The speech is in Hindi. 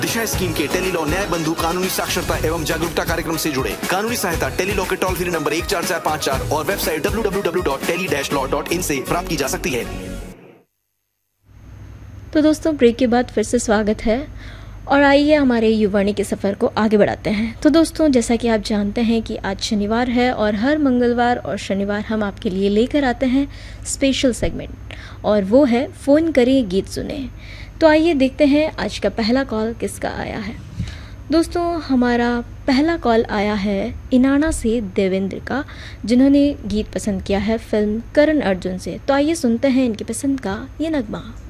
दिशा स्कीम के टेलीलॉ न्याय बंधु कानूनी साक्षरता एवं जागरूकता कार्यक्रम से जुड़े। कानूनी सहायता टेलीलॉ के टोल फ्री नंबर 14454 और वेबसाइट www.tele-law.in से प्राप्त की जा सकती है। तो दोस्तों, ब्रेक के बाद फिर से स्वागत है और आइए हमारे युवाणी के सफ़र को आगे बढ़ाते हैं। तो दोस्तों, जैसा कि आप जानते हैं कि आज शनिवार है और हर मंगलवार और शनिवार हम आपके लिए लेकर आते हैं स्पेशल सेगमेंट, और वो है फ़ोन करें गीत सुने। तो आइए देखते हैं आज का पहला कॉल किसका आया है। दोस्तों, हमारा पहला कॉल आया है इनाना से देवेंद्र का, जिन्होंने गीत पसंद किया है फिल्म करण अर्जुन से। तो आइए सुनते हैं इनकी पसंद का ये नगमा।